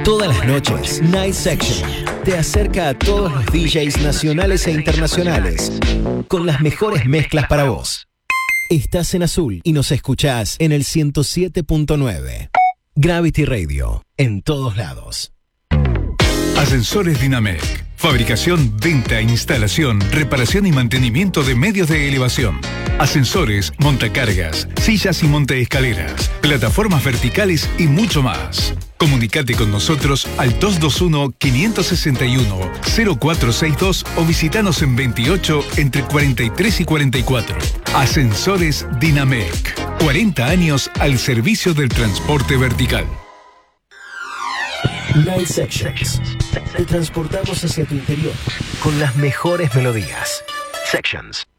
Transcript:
Todas las noches, Night Section te acerca a todos los DJs nacionales e internacionales con las mejores mezclas para vos. Estás en Azul y nos escuchás en el 107.9. Gravity Radio, en todos lados. Ascensores Dinamec. Fabricación, venta, instalación, reparación y mantenimiento de medios de elevación. Ascensores, montacargas, sillas y montaescaleras, plataformas verticales y mucho más. Comunicate con nosotros al 221-561-0462 o visitanos en 28 entre 43 y 44. Ascensores Dinamec. 40 años al servicio del transporte vertical. Night Sections. Te transportamos hacia tu interior con las mejores melodías. Sections.